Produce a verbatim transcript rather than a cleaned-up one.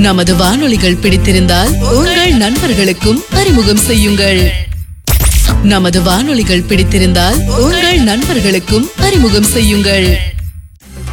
நமது வானொலிகள் பிடித்திருந்தால் உங்கள் நண்பர்களுக்கும் அறிமுகம் செய்யுங்கள். நமது வானொலிகள் பிடித்திருந்தால் உங்கள் நண்பர்களுக்கும் அறிமுகம் செய்யுங்கள்.